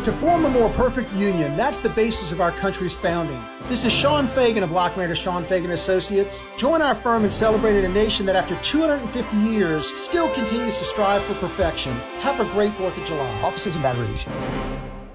To form a more perfect union, that's the basis of our country's founding. This is Sean Fagan of Lockmaster Sean Fagan Associates. Join our firm in celebrating a nation that after 250 years still continues to strive for perfection. Have a great 4th of July. Offices in Baton Rouge.